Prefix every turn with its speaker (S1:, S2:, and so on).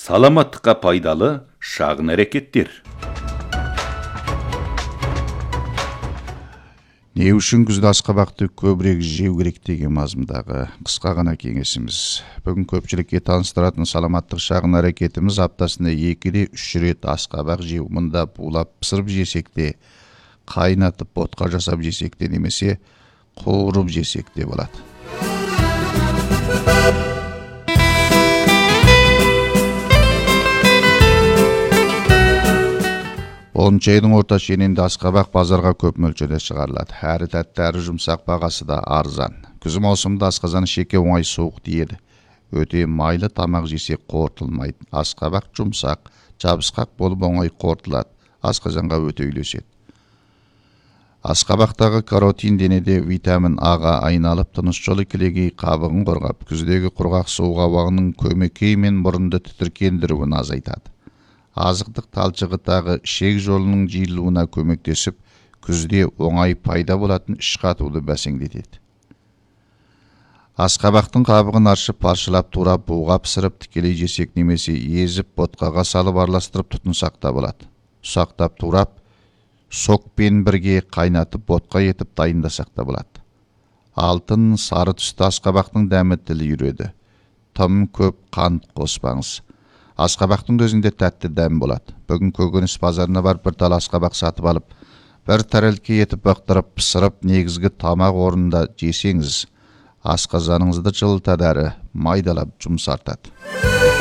S1: Саламаттыққа пайдалы шағын әрекеттер.
S2: Не үшін күзде асқабақты көбірек жеу керек деген мазмұндағы қысқа ғана кеңесіміз. Бүгін көпшілікке таныстыратын саламаттық шағын әрекетіміз аптасында 2-3 рет асқабақ жеу. Мұнда булап пісіріп жесек те, қайнатып ботқа жасап жесек те, немесе қуырып жесек те болады. Оныншы айдың орта шенінде асқабақ базарға көп мөлшерде шығарылады. Әрі тәтті, әрі жұмсақ, бағасы да арзан. Күз маусымында асқазан шеке оңай суық тиеді. Өте майлы тамақ жесек қорытылмайды. Асқабақ жұмсақ, жабысқақ болып оңай қорытылады. Асқазанға өте үйлеседі. Асқабақтағы каротин денеде витамин А-ға айналып, тыныс жолы кілегей қабығын қорғап, күздегі құрғақ суық ауаның көмекеймен мұрынды тітіркендіруін азайтады. Азықтық талшығы тағы ішек жолының жиылуына көмектесіп, күзде оңай пайда болатын іш қатуды бәсеңдетеді. Асқабақтың қабығын аршып, паршылап, турап, буға пісіріп, тікелей жесек немесе езіп, ботқаға салып араластырып тұтынсақ та болады. Ұсақтап, турап, сокпен бірге қайнатып, ботқа етіп дайындасақ та болады. Алтын, сары түсті асқабақтың дәмі тілі үйреді. Тым көп қант қоспаңыз. Асқабақтың өзінде тәтті дәм болады. Бүгін көкөніс базарына барып бір тал асқабақ сатып алып, бір тәрелке етіп бақтырып, пісіріп, негізгі тамақ орнында жесеңіз, асқазаныңызды жылытады әрі майдалап жұмсартады.